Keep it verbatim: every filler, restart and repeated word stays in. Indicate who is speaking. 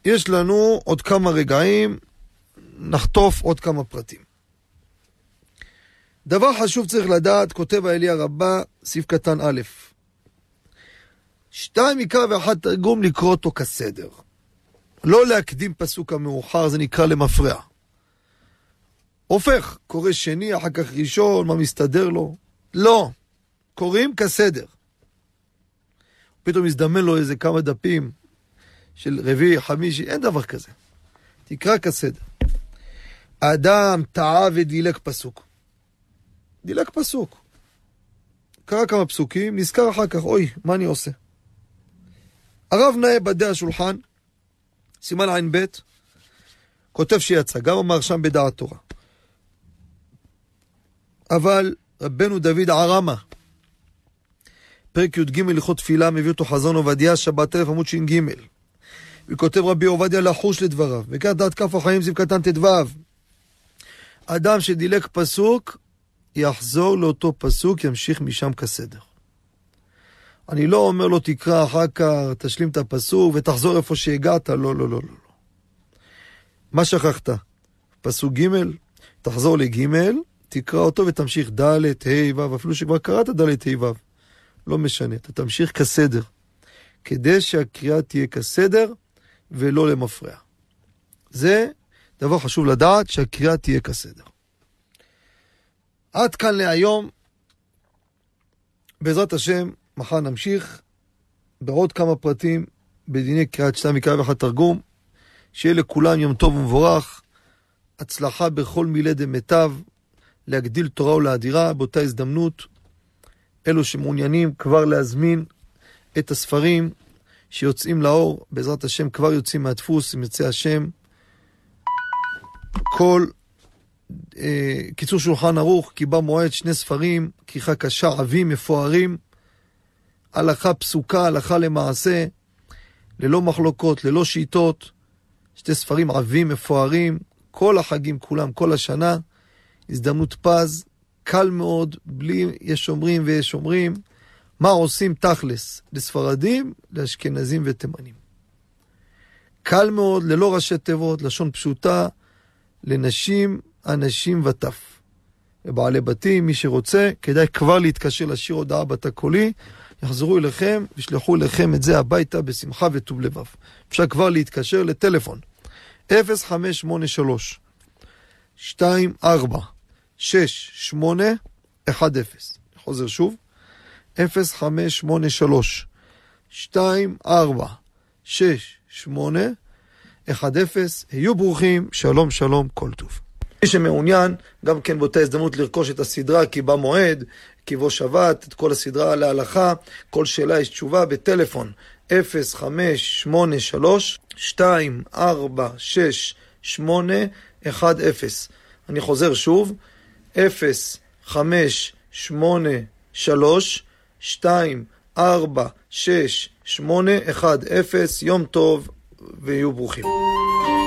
Speaker 1: יש לנו עוד כמה רגעים, נחטוף עוד כמה פרטים. דבר חשוב צריך לדעת, כותב האלי הרבה, סעיף קטן א', שתיים עיקר ואחד תרגום לקרוא אותו כסדר. לא להקדים פסוק המאוחר, זה נקרא למפרע. הופך, קורא שני, אחר כך ראשון, מה מסתדר לו? לא, קוראים כסדר. פתאום יזדמן לו איזה כמה דפים של רביעי, חמישי, אין דבר כזה. תקרא כסדר. האדם טעה ודילק פסוק. דילק פסוק. קרא כמה פסוקים, נזכר אחר כך, אוי, מה אני עושה? הרב נאה בדי השולחן, סימן עין ב', כותב שיצא, גם אמר שם בדעת תורה. אבל רבנו דוד ערמה, פרק י"ג הלכות תפילה, מביא אותו חזון עובדיה, שבת אלף עמוד ש"ג. וכותב רבי עובדיה לחוש לדבריו, וכך דעת כף החיים סעיף קטן ט"ו. אדם שדילק פסוק, יחזור לאותו פסוק, ימשיך משם כסדר. אני לא אומר לו תקרא אחר כך, תשלים את הפסוק ותחזור איפה שהגעת, לא, לא, לא, לא. מה שכחת? פסוק ג', תחזור לג', תקרא אותו ותמשיך ד', ה', ו', אפילו שכבר קראת ד', ה', ו'. לא משנה, אתה תמשיך כסדר, כדי שהקריאה תהיה כסדר ולא למפרע. זה דבר חשוב לדעת, שהקריאה תהיה כסדר. עד כאן להיום, בעזרת השם, מחר נמשיך בעוד כמה פרטים בדיני קריאת שתיים עיקר ואחד תרגום. שיהיה לכולם יום טוב ומבורך, הצלחה בכל מילי דמיטב, להגדיל תורה ולאדירה. באותה הזדמנות, אלו שמעוניינים כבר להזמין את הספרים שיוצאים לאור, בעזרת השם כבר יוצאים מהדפוס, אם יצא השם, כל אה, קיצור שולחן ערוך, קיבה מועד, שני ספרים, כריכה קשה, עבים, מפוארים, הלכה פסוקה, הלכה למעשה, ללא מחלוקות, ללא שיטות, שתי ספרים עבים, מפוארים, כל החגים כולם, כל השנה, הזדמנות פז, קל מאוד, בלי יש אומרים ויש אומרים, מה עושים תכלס לספרדים, לאשכנזים ותימנים. קל מאוד, ללא ראשי תיבות, לשון פשוטה, לנשים, אנשים וטף. לבעלי בתים, מי שרוצה, כדאי כבר להתקשר לשיר הודעה בתא קולי, יחזרו אליכם וישלחו אליכם את זה הביתה בשמחה וטוב לבב. אפשר כבר להתקשר לטלפון אפס חמש שמונה שלוש שתיים ארבע שש שמונה אחת אפס. חוזר שוב, אפס חמש שמונה שלוש שתיים ארבע שש שמונה אחת אפס. היו ברוכים, שלום שלום, כל טוב. מי שמעוניין, גם כן באותה הזדמנות לרכוש את הסדרה קיבה מועד, קיבו שבת, את כל הסדרה להלכה, כל שאלה יש תשובה בטלפון אפס חמש שמונה שלוש שתיים ארבע שש שמונה אחת אפס. אני חוזר שוב, אפס חמש שמונה שלוש שתיים ארבע שש שמונה אחת אפס. יום טוב ויהיו ברוכים.